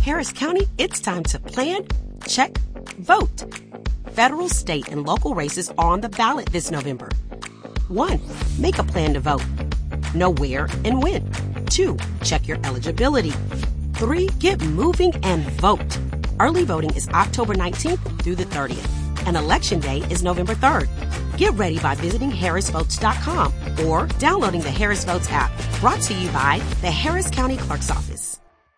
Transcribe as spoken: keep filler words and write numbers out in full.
Harris County, it's time to plan, check, vote. Federal, state, and local races are on the ballot this November. One, make a plan to vote. Know where and when. Two, check your eligibility. Three, get moving and vote. Early voting is October nineteenth through the thirtieth, and Election Day is November third. Get ready by visiting harris votes dot com or downloading the Harris Votes app, brought to you by the Harris County Clerk's Office.